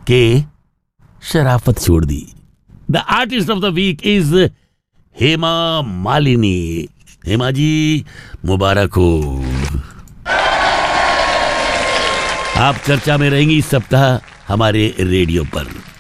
के शराफत छोड़ दी। द artist of the week is Hema Malini. Hema ji मुबारक हो। आप चर्चा में रहेंगी इस सप्ताह हमारे रेडियो पर।